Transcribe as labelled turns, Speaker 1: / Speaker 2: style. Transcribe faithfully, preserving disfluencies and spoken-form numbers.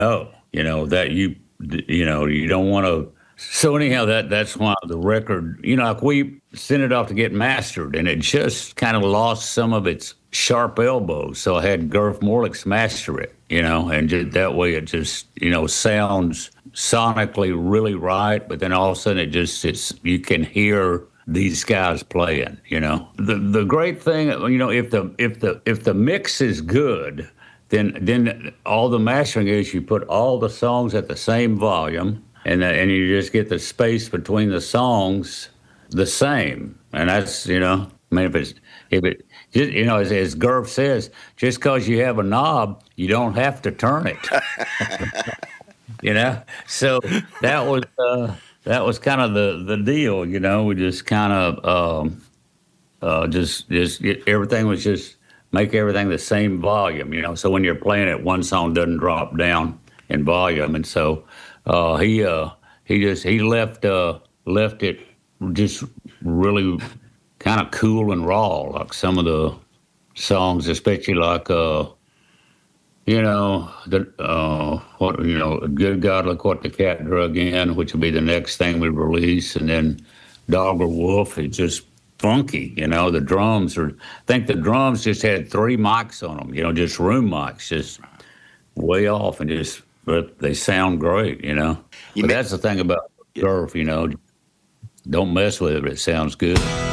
Speaker 1: Oh, you know that you you know you don't want to. So anyhow, that that's why the record, you know, like we sent it off to get mastered, and it just kind of lost some of its sharp elbows. So I had Garth Morlix master it, you know, and just, that way it just you know sounds sonically really right, but then all of a sudden it just it's you can hear these guys playing, you know. The the great thing, you know, if the if the if the mix is good, then then all the mastering is you put all the songs at the same volume, and uh, and you just get the space between the songs the same, and that's you know, I mean if it's if it just, you know as, as Gerv says, just because you have a knob, you don't have to turn it. You know, so that was uh, that was kind of the the deal. You know, we just kind of um, uh, just just everything was just make everything the same volume. You know, so when you're playing it, one song doesn't drop down in volume, and so uh, he uh, he just he left uh, left it just really kind of cool and raw, like some of the songs, especially like. Uh, You know, the uh, what you know, Good God, Look What the Cat Drug In, which will be the next thing we release, and then Dog or Wolf is just funky. You know, the drums are. I think the drums just had three mics on them. You know, just room mics, just way off, and just but they sound great. You know,
Speaker 2: You
Speaker 1: but
Speaker 2: may,
Speaker 1: that's the thing about Surf. You know, don't mess with it. It sounds good.